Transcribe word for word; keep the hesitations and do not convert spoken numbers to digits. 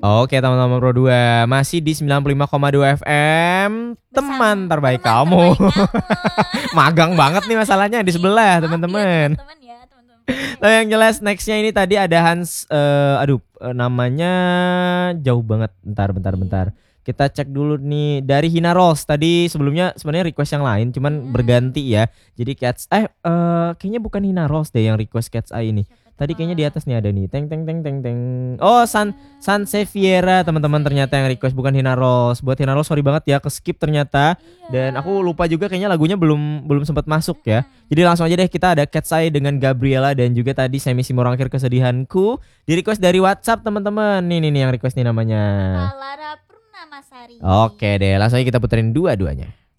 Oke teman-teman Pro dua, masih di sembilan puluh lima koma dua F M. Teman terbaik teman kamu. terbaik Magang banget nih masalahnya di sebelah Maaf ya, teman-teman. teman-teman ya, teman-teman. Nah, yang jelas nextnya ini tadi ada Hans, eh, aduh eh, namanya jauh banget. Bentar, bentar, bentar. Kita cek dulu nih dari Hina Rolls. Tadi sebelumnya sebenarnya request yang lain, cuman Hmm. berganti ya. Jadi Cat's eh eh, kayaknya bukan Hina Rolls deh yang request Cat's Eye ini. Tadi kayaknya di atas nih ada nih. Teng teng teng teng teng. Oh, San San Seviera teman-teman ternyata yang request, bukan Hina Rolls. Buat Hina Rolls sorry banget ya, ke skip ternyata. Dan aku lupa juga kayaknya lagunya belum belum sempat masuk ya. Jadi langsung aja deh, kita ada Cat's Eye dengan Gabriela dan juga tadi Semi Simorangkir Kesedihanku. Di request dari WhatsApp teman-teman. Nih nih nih yang request nih namanya. Lara Purnamasari. Oke deh, langsung aja kita puterin dua-duanya.